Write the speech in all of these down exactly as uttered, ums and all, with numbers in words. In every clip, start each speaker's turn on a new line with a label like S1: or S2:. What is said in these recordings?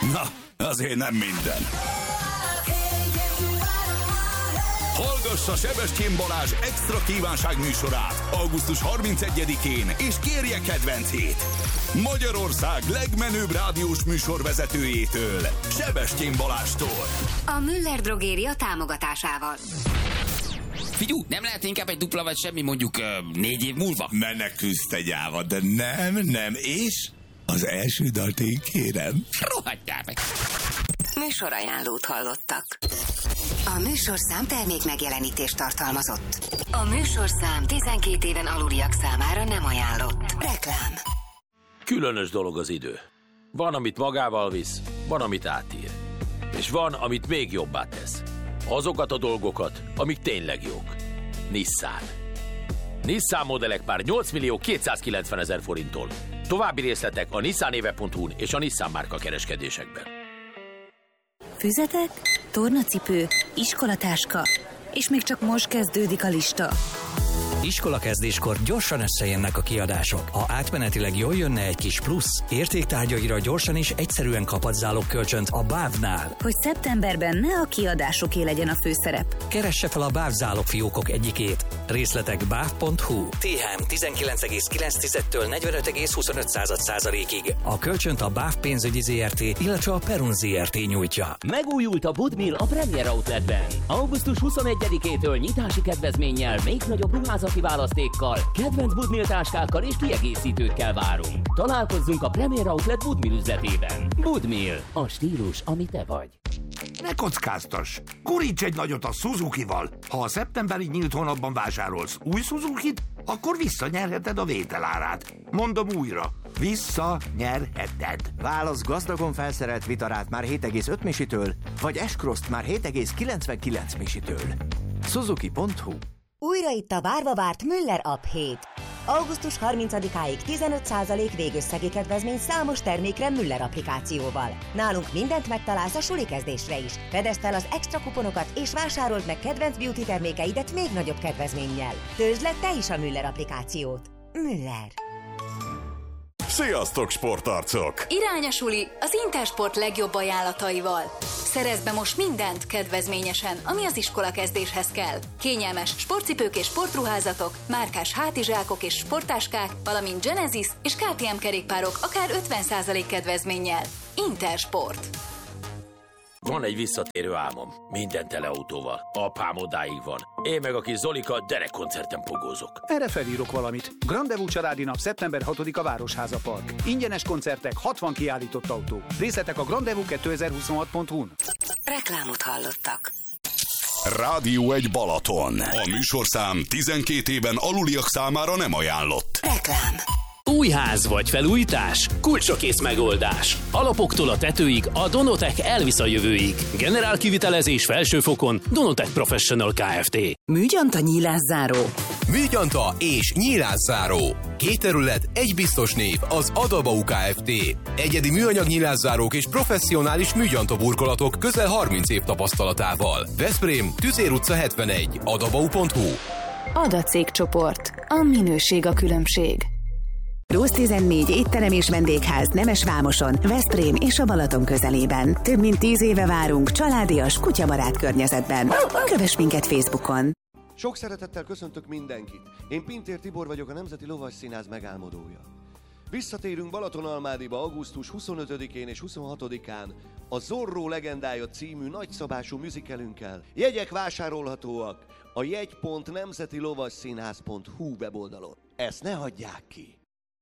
S1: Na, azért nem minden. Hallgassa Sebestyén Balázs extra kívánság műsorát augusztus harmincegyedikén, és kérje kedvencét Magyarország legmenőbb rádiós műsorvezetőjétől, Sebestyén Balázstól.
S2: A Müller Drogéria támogatásával.
S3: Figyú, nem lehet inkább egy dupla vagy semmi mondjuk uh, négy év múlva?
S1: Menekülsz te gyáva, de nem, nem, és az első dalt én kérem.
S3: Rohadjál meg!
S2: Műsorajánlót hallottak. A műsorszám termék megjelenítést tartalmazott. A műsorszám tizenkét éven aluliak számára nem ajánlott. Reklám.
S4: Különös dolog az idő. Van, amit magával visz, van, amit átír. És van, amit még jobbá tesz. Azokat a dolgokat, amik tényleg jók. Nissan. Nissan modellek már nyolc millió kétszázkilencven ezer forinttól. További részletek a nissanéve pont hu-n és a Nissan márka kereskedésekben.
S5: Füzetek, tornacipő, iskolatáska, és még csak most kezdődik a lista.
S6: Iskolakezdéskor gyorsan összejönnek a kiadások. Ha átmenetileg jól jönne egy kis plusz, értéktárgyaira gyorsan és egyszerűen kaphatsz zálogkölcsönt a bávnál.
S5: Hogy szeptemberben ne a kiadásoké legyen a főszerep.
S6: Keresse fel a báv zálogfiókok egyikét. Részletek báv pont hu. té há em tizenkilenc egész kilenc-től negyvenöt egész huszonöt százalékig. A kölcsönt a Báv pénzügyi zé er té, illetve a Perun zé er té nyújtja.
S7: Megújult a Woodmill a Premier Outletben. augusztus huszonegyedikétől nyitási kedvezménnyel, még nagyobb ruházati választékkal, kedvenc Woodmill táskákkal és kiegészítőkkel várunk. Találkozzunk a Premier Outlet Woodmill üzletében. Woodmill, a stílus, ami te vagy.
S8: Ne kockáztass! Guríts egy nagyot a Suzukival! Ha a szeptemberi nyílt hónapban vásárolsz új Suzukit, akkor visszanyerheted a vételárát. Mondom újra, visszanyerheted.
S9: Válasz gazdagon felszerelt Vitarát már hét egész öt misitől, vagy S-Cross-t már hét egész kilencvenkilenc misitől. Suzuki pont hu.
S10: Újra itt a várva várt Müller App hét. augusztus harmincadikáig tizenöt százalék végösszegi kedvezmény számos termékre Müller applikációval. Nálunk mindent megtalálsz a suli kezdésre is. Fedezd fel az extra kuponokat és vásárold meg kedvenc beauty termékeidet még nagyobb kedvezménnyel. Töltsd le te is a Müller applikációt. Müller.
S1: Sziasztok, sportarcok!
S2: Irány a suli az Intersport legjobb ajánlataival. Szerezd be most mindent kedvezményesen, ami az iskolakezdéshez kell. Kényelmes sportcipők és sportruházatok, márkás hátizsákok és sporttáskák, valamint Genesis és ká té em kerékpárok akár ötven százalék kedvezménnyel. Intersport.
S4: Van egy visszatérő álmom. Minden tele autóval. Apám odáig van. Én meg a kis Zolika derekkoncerten pogózok.
S11: Erre felírok valamit. Grandevú családi nap szeptember hatodika Városháza Park. Ingyenes koncertek, hatvan kiállított autó. Részletek a grandevú kétezer-huszonhat pont hu-n.
S2: Reklámot hallottak.
S1: Rádió egy Balaton. A műsorszám tizenkét éven aluliak számára nem ajánlott.
S2: Reklám.
S7: Új ház vagy felújítás? Kulcsokész megoldás. Alapoktól a tetőig a Donotech elvisz a jövőig. Generál kivitelezés felsőfokon Donotech Professional Kft.
S5: Műgyanta nyílászáró.
S12: Műgyanta és nyílászáró. Két terület, egy biztos név, az Adabau Kft. Egyedi műanyag nyílászárók és professzionális műgyanta burkolatok közel harminc év tapasztalatával. Veszprém, Tüzér utca hetvenegy, adabau pont hu.
S5: Ada cégcsoport. A minőség a különbség. Róz tizennégy étterem és vendégház Nemesvámoson, Veszprém és a Balaton közelében. Több mint tíz éve várunk családias, kutyabarát környezetben. Kövess minket Facebookon!
S13: Sok szeretettel köszöntök mindenkit. Én Pintér Tibor vagyok, a Nemzeti Lovasszínház megálmodója. Visszatérünk Balatonalmádiba augusztus huszonötödikén és huszonhatodikán a Zorro legendája című nagyszabású musicalünkkel. Jegyek vásárolhatóak a jegy pont nemzeti lovasszínház pont hu weboldalon. Ezt ne hagyják ki!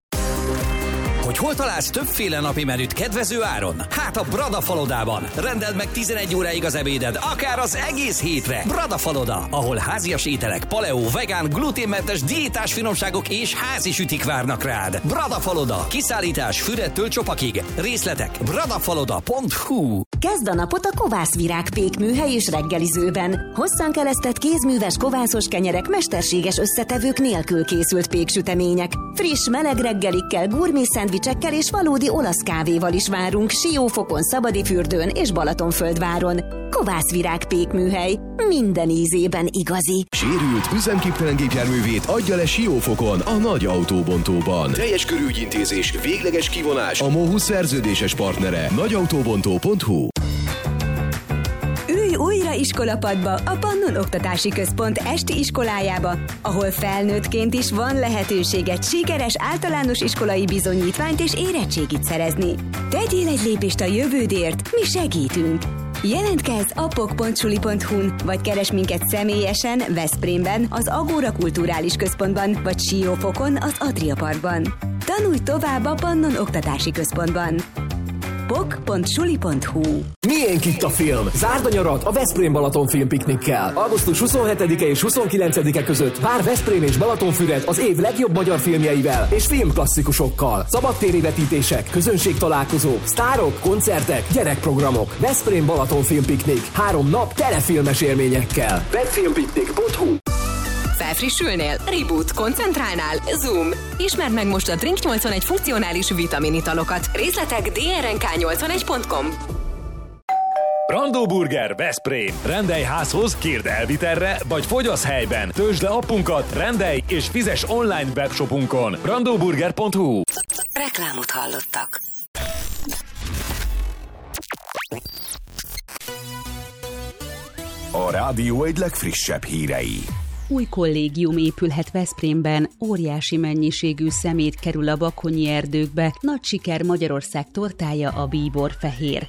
S6: Hogy hol találsz többféle napi menüt kedvező áron? Hát a Brada Falodában. Rendeld meg tizenegy óráig az ebéded, akár az egész hétre. Brada Faloda, ahol házias ételek, paleo, vegán, gluténmentes, diétás finomságok és házi sütik várnak rád. Brada Faloda. Kiszállítás Füredtől Csopakig. Részletek bradafaloda pont hu.
S14: Kezd a napot a Kovász Virág pékműhely és reggelizőben. Hosszan keresztett kézműves kovászos kenyerek mesterséges összetevők nélkül készült péksütemények. Friss, meleg reggelikkel, gurmé szendvicsekkel és valódi olasz kávéval is várunk Siófokon, Szabadifürdőn és Balatonföldváron. Kovász Virág Pékműhely. Minden ízében igazi.
S15: Sérült, üzemképtelen gépjárművét adja le Siófokon, a nagy autóbontóban. Teljes körű ügyintézés, végleges kivonás, a Mohusz szerződéses partnere. nagyautóbontó pont hu.
S14: Ülj újra iskolapadba a Pannon Oktatási Központ esti iskolájába, ahol felnőttként is van lehetőséged sikeres általános iskolai bizonyítványt és érettségit szerezni. Tegyél egy lépést a jövődért, mi segítünk! Jelentkezz a pok pont suli pont hu-n, vagy keres minket személyesen Veszprémben, az Agóra Kulturális Központban, vagy Siófokon, az Adria Parkban. Tanulj tovább a Pannon Oktatási Központban. pok pont suli pont hu.
S16: Miénk itt a film? Zárd a nyarat a Veszprém Balaton filmpiknikkel. augusztus huszonhetedike és huszonkilencedike között vár Veszprém és Balatonfüred az év legjobb magyar filmjeivel és filmklasszikusokkal. Szabadtéri vetítések, közönségtalálkozók, sztárok, koncertek, gyerekprogramok. Veszprém Balaton filmpiknik. Három nap telefilmes élményekkel. webfilmpiknik pont hu.
S17: Felfrissülnél? Reboot. Koncentrálnál? Zoom. Ismerd meg most a Drink nyolcvanegy funkcionális vitaminitalokat. Részletek d r n k nyolcvanegy pont com.
S18: Brandó Burger Veszprém. Rendelj házhoz, kérd elvitelre, vagy fogyasz helyben. Töltsd le appunkat, rendelj és fizes online webshopunkon. brandó burger pont hu.
S17: Reklámot hallottak.
S1: A rádió egy legfrissebb hírei.
S19: Új kollégium épülhet Veszprémben, óriási mennyiségű szemét kerül a bakonyi erdőkbe, nagy siker Magyarország tortája a bíbor fehér.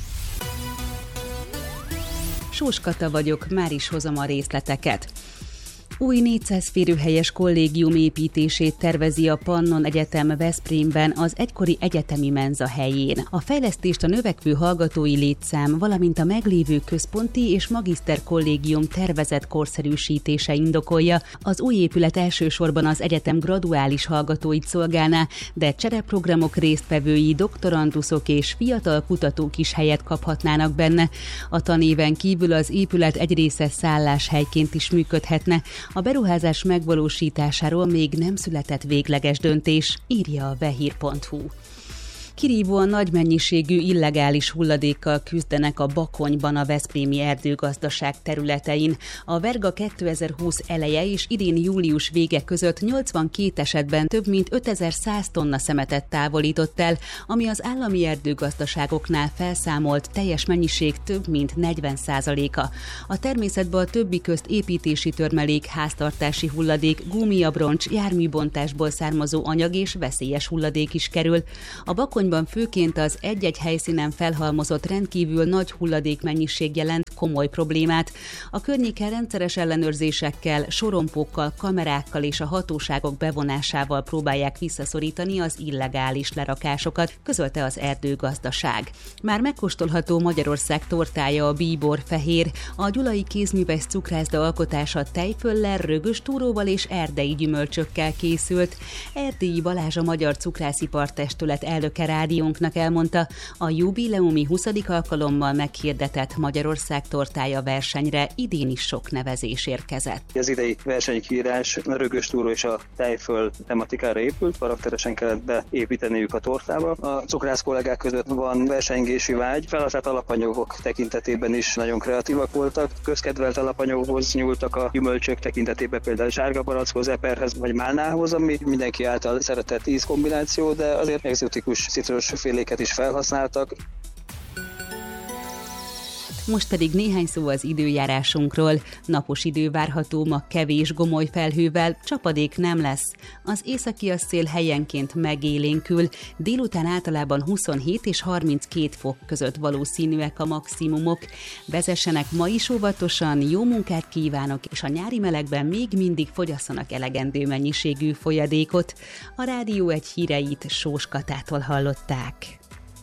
S19: Sós Kata vagyok, már is hozom a részleteket. Új négyszáz férőhelyes kollégium építését tervezi a Pannon Egyetem Veszprémben az egykori egyetemi menza helyén. A fejlesztést a növekvő hallgatói létszám, valamint a meglévő központi és magiszter kollégium tervezett korszerűsítése indokolja. Az új épület elsősorban az egyetem graduális hallgatóit szolgálná, de csereprogramok résztvevői, doktoranduszok és fiatal kutatók is helyet kaphatnának benne. A tanéven kívül az épület egy része szálláshelyként is működhetne. A beruházás megvalósításáról még nem született végleges döntés, írja a vehír pont hu. Kirívóan nagy mennyiségű illegális hulladékkal küzdenek a Bakonyban a veszprémi erdőgazdaság területein. A Verga kétezer-húsz eleje és idén július vége között nyolcvankét esetben több mint ötezer-száz tonna szemetet távolított el, ami az állami erdőgazdaságoknál felszámolt teljes mennyiség több mint negyven százaléka. A természetben a többi közt építési törmelék, háztartási hulladék, gúmiabroncs, járműbontásból származó anyag és veszélyes hulladék is kerül. A Bakony főként az egy-egy helyszínen felhalmozott rendkívül nagy hulladékmennyiség jelent komoly problémát. A környéken rendszeres ellenőrzésekkel, sorompókkal, kamerákkal és a hatóságok bevonásával próbálják visszaszorítani az illegális lerakásokat, közölte az erdőgazdaság. Már megkóstolható Magyarország tortája a bíbor fehér, a gyulai kézműves cukrászda alkotása tejföllel, rögöstúróval és erdei gyümölcsökkel készült. Erdélyi Balázs, a Magyar Cukrászipar-testület elnöke rádiónknak elmondta, a jubileumi huszadik alkalommal meghirdetett Magyarország tortája versenyre idén is sok nevezés érkezett.
S20: Az idei versenykírás a rögöstúró és a tejföl tematikára épült, karakteresen kellett beépíteniük a tortába. A cukrász kollégák között van versengési vágy, felhasznált alapanyagok tekintetében is nagyon kreatívak voltak, közkedvelt alapanyaghoz nyúltak a gyümölcsök tekintetében, például sárga barackhoz, eperhez vagy málnához, ami mindenki által szeretett ízkombináció, de azért egzotikus citrusféléket is felhasználtak.
S19: Most pedig néhány szó az időjárásunkról. Napos idő várható, ma kevés gomoly felhővel, csapadék nem lesz. Az északi szél helyenként megélénkül, délután általában huszonhét és harminckét fok között valószínűek a maximumok. Vezessenek ma is óvatosan, jó munkát kívánok, és a nyári melegben még mindig fogyasszanak elegendő mennyiségű folyadékot. A Rádió egy híreit Sós Katától hallották.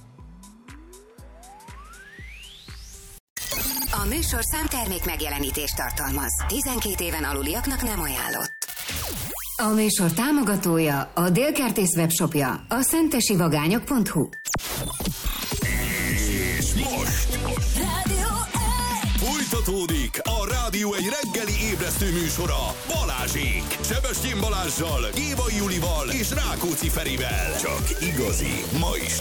S21: A műsorszám termék megjelenítést tartalmaz. tizenkét éven aluliaknak nem ajánlott. A műsor támogatója, a Délkertész webshopja, a szentesi vagányok pont hu.
S1: És most folytatódik a Rádió egy reggeli ébresztő műsora Balázsék. Sebestyén Balázssal, Gévai Julival és Rákóczi Ferivel. Csak igazi, ma is